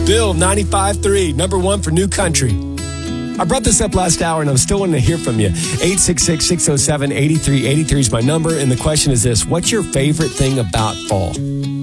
Bill, 95.3, number one for New Country. I brought this up last hour, and I'm still wanting to hear from you. 866-607-8383 is my number, and the question is this: what's your favorite thing about fall?